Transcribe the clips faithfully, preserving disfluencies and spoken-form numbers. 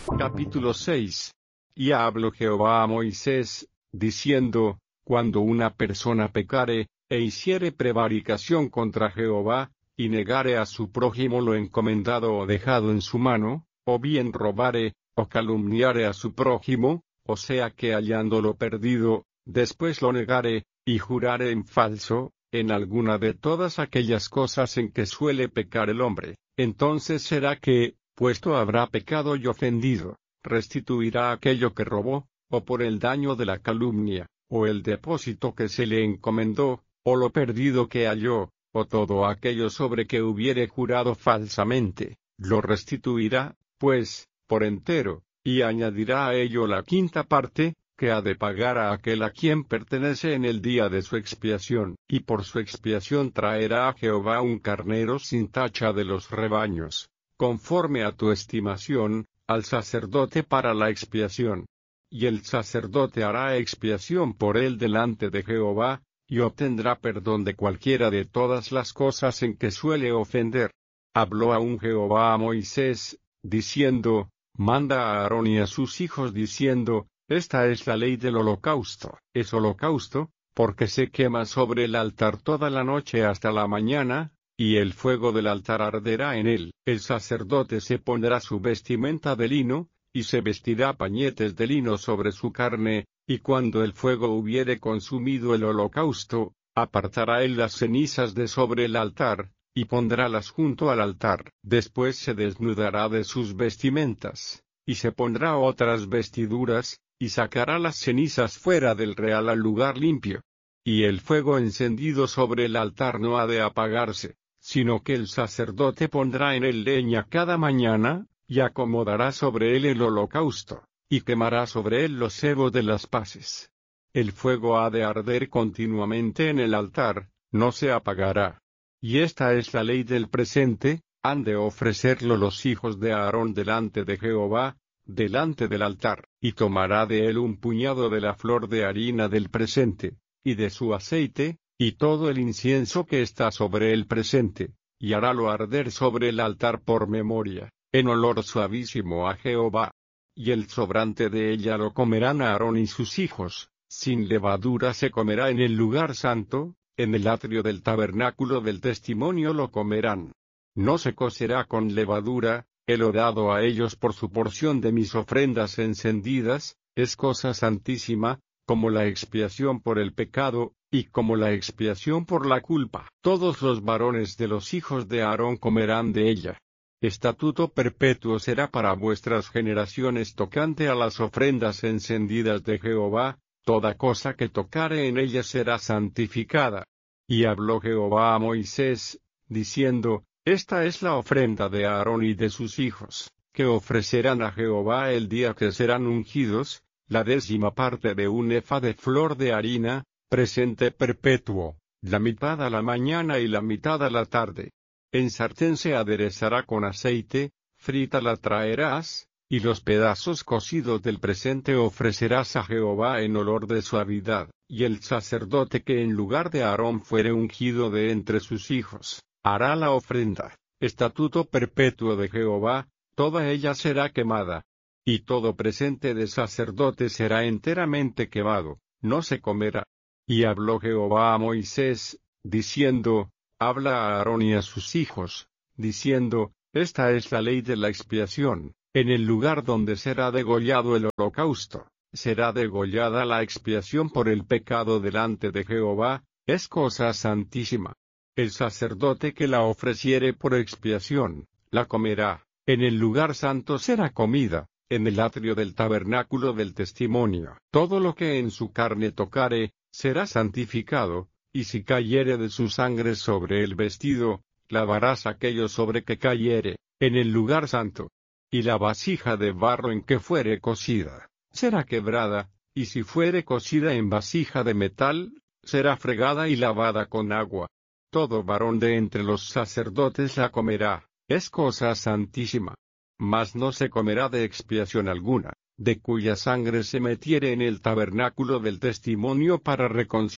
Capítulo seis. Y habló Jehová a Moisés, diciendo, cuando una persona pecare, e hiciere prevaricación contra Jehová, y negare a su prójimo lo encomendado o dejado en su mano, o bien robare, o calumniare a su prójimo, o sea que hallándolo perdido, después lo negare, y jurare en falso, en alguna de todas aquellas cosas en que suele pecar el hombre, entonces será que, puesto habrá pecado y ofendido, restituirá aquello que robó, o por el daño de la calumnia, o el depósito que se le encomendó, o lo perdido que halló, o todo aquello sobre que hubiere jurado falsamente, lo restituirá, pues, por entero, y añadirá a ello la quinta parte, que ha de pagar a aquel a quien pertenece en el día de su expiación, y por su expiación traerá a Jehová un carnero sin tacha de los rebaños, conforme a tu estimación, al sacerdote para la expiación. Y el sacerdote hará expiación por él delante de Jehová, y obtendrá perdón de cualquiera de todas las cosas en que suele ofender. Habló aún Jehová a Moisés, diciendo, manda a Aarón y a sus hijos diciendo, esta es la ley del holocausto. Es holocausto, porque se quema sobre el altar toda la noche hasta la mañana, y el fuego del altar arderá en él. El sacerdote se pondrá su vestimenta de lino, y se vestirá pañetes de lino sobre su carne, y cuando el fuego hubiere consumido el holocausto, apartará él las cenizas de sobre el altar, y pondrálas junto al altar. Después se desnudará de sus vestimentas, y se pondrá otras vestiduras, y sacará las cenizas fuera del real al lugar limpio. Y el fuego encendido sobre el altar no ha de apagarse, sino que el sacerdote pondrá en él leña cada mañana, y acomodará sobre él el holocausto, y quemará sobre él los cebos de las paces. El fuego ha de arder continuamente en el altar, no se apagará. Y esta es la ley del presente, han de ofrecerlo los hijos de Aarón delante de Jehová, delante del altar, y tomará de él un puñado de la flor de harina del presente, y de su aceite, y todo el incienso que está sobre el presente, y harálo arder sobre el altar por memoria, en olor suavísimo a Jehová. Y el sobrante de ella lo comerán Aarón y sus hijos, sin levadura se comerá en el lugar santo, en el atrio del tabernáculo del testimonio lo comerán. No se cocerá con levadura, helo dado a ellos por su porción de mis ofrendas encendidas, es cosa santísima, como la expiación por el pecado, y como la expiación por la culpa. Todos los varones de los hijos de Aarón comerán de ella. Estatuto perpetuo será para vuestras generaciones tocante a las ofrendas encendidas de Jehová, toda cosa que tocare en ella será santificada. Y habló Jehová a Moisés, diciendo, esta es la ofrenda de Aarón y de sus hijos, que ofrecerán a Jehová el día que serán ungidos, la décima parte de un efa de flor de harina, presente perpetuo, la mitad a la mañana y la mitad a la tarde. En sartén se aderezará con aceite, frita la traerás, y los pedazos cocidos del presente ofrecerás a Jehová en olor de suavidad. Y el sacerdote que en lugar de Aarón fuere ungido de entre sus hijos, hará la ofrenda, estatuto perpetuo de Jehová, toda ella será quemada. Y todo presente de sacerdote será enteramente quemado, no se comerá. Y habló Jehová a Moisés, diciendo, habla a Aarón y a sus hijos, diciendo, esta es la ley de la expiación, en el lugar donde será degollado el holocausto, será degollada la expiación por el pecado delante de Jehová, es cosa santísima. El sacerdote que la ofreciere por expiación, la comerá, en el lugar santo será comida, en el atrio del tabernáculo del testimonio. Todo lo que en su carne tocare, será santificado, y si cayere de su sangre sobre el vestido, lavarás aquello sobre que cayere, en el lugar santo. Y la vasija de barro en que fuere cocida, será quebrada, y si fuere cocida en vasija de metal, será fregada y lavada con agua. Todo varón de entre los sacerdotes la comerá, es cosa santísima. Mas no se comerá de expiación alguna, de cuya sangre se metiere en el tabernáculo del testimonio para reconciliar.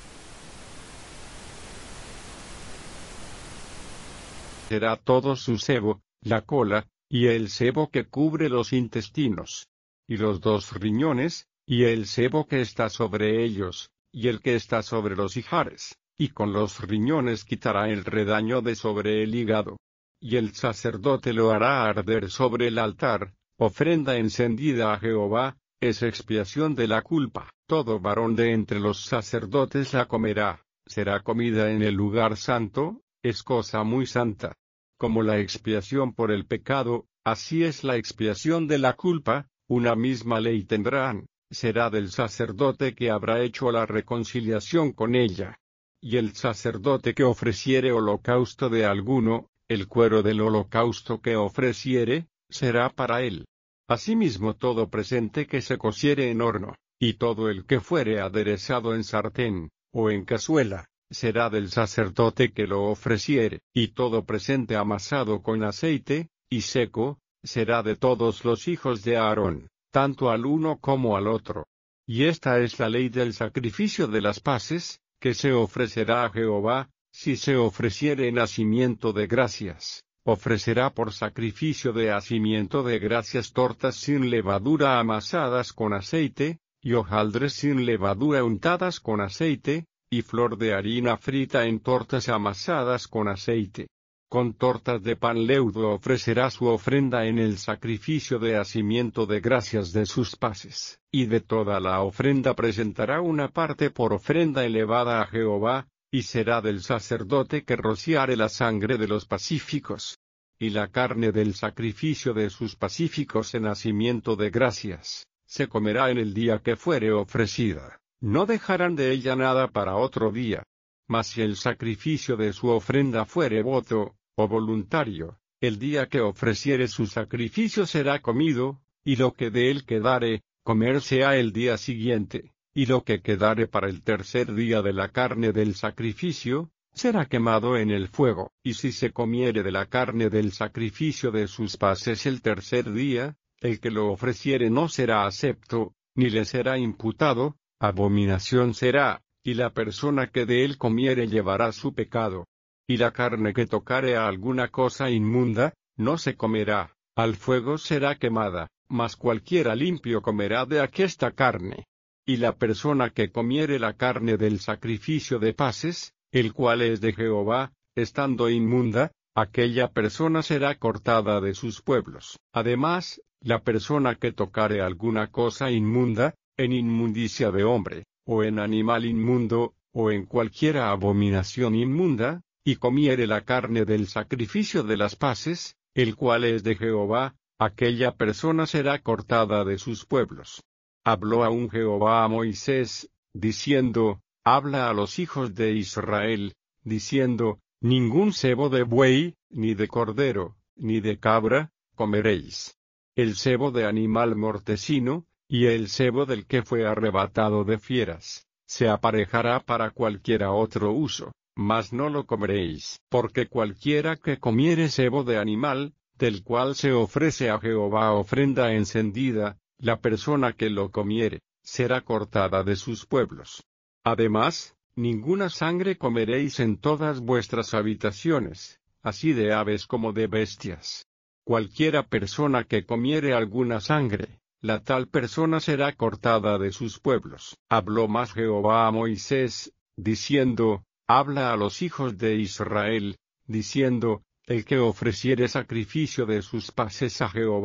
Será todo su sebo, la cola, y el sebo que cubre los intestinos, y los dos riñones, y el sebo que está sobre ellos, y el que está sobre los ijares, y con los riñones quitará el redaño de sobre el hígado. Y el sacerdote lo hará arder sobre el altar, ofrenda encendida a Jehová, es expiación de la culpa. Todo varón de entre los sacerdotes la comerá, será comida en el lugar santo, es cosa muy santa. Como la expiación por el pecado, así es la expiación de la culpa, una misma ley tendrán, será del sacerdote que habrá hecho la reconciliación con ella. Y el sacerdote que ofreciere holocausto de alguno, el cuero del holocausto que ofreciere, será para él. Asimismo todo presente que se cociere en horno, y todo el que fuere aderezado en sartén, o en cazuela, será del sacerdote que lo ofreciere, y todo presente amasado con aceite, y seco, será de todos los hijos de Aarón, tanto al uno como al otro. Y esta es la ley del sacrificio de las paces, que se ofrecerá a Jehová, si se ofreciere en hacimiento de gracias, ofrecerá por sacrificio de hacimiento de gracias tortas sin levadura amasadas con aceite, y hojaldres sin levadura untadas con aceite, y flor de harina frita en tortas amasadas con aceite. Con tortas de pan leudo ofrecerá su ofrenda en el sacrificio de hacimiento de gracias de sus paces, y de toda la ofrenda presentará una parte por ofrenda elevada a Jehová, y será del sacerdote que rociare la sangre de los pacíficos, y la carne del sacrificio de sus pacíficos en hacimiento de gracias, se comerá en el día que fuere ofrecida, no dejarán de ella nada para otro día. Mas si el sacrificio de su ofrenda fuere voto, o voluntario, el día que ofreciere su sacrificio será comido, y lo que de él quedare, comerse ha el día siguiente, y lo que quedare para el tercer día de la carne del sacrificio, será quemado en el fuego. Y si se comiere de la carne del sacrificio de sus paces el tercer día, el que lo ofreciere no será acepto, ni le será imputado, abominación será, y la persona que de él comiere llevará su pecado. Y la carne que tocare a alguna cosa inmunda, no se comerá, al fuego será quemada, mas cualquiera limpio comerá de aquesta carne. Y la persona que comiere la carne del sacrificio de paces, el cual es de Jehová, estando inmunda, aquella persona será cortada de sus pueblos. Además, la persona que tocare alguna cosa inmunda, en inmundicia de hombre, o en animal inmundo, o en cualquiera abominación inmunda, y comiere la carne del sacrificio de las paces, el cual es de Jehová, aquella persona será cortada de sus pueblos. Habló aún Jehová a Moisés, diciendo, habla a los hijos de Israel, diciendo, ningún sebo de buey, ni de cordero, ni de cabra, comeréis. El sebo de animal mortecino, y el sebo del que fue arrebatado de fieras, se aparejará para cualquiera otro uso, mas no lo comeréis. Porque cualquiera que comiere sebo de animal, del cual se ofrece a Jehová ofrenda encendida, la persona que lo comiere, será cortada de sus pueblos. Además, ninguna sangre comeréis en todas vuestras habitaciones, así de aves como de bestias. Cualquiera persona que comiere alguna sangre, la tal persona será cortada de sus pueblos. Habló más Jehová a Moisés, diciendo, habla a los hijos de Israel, diciendo, el que ofreciere sacrificio de sus paces a Jehová,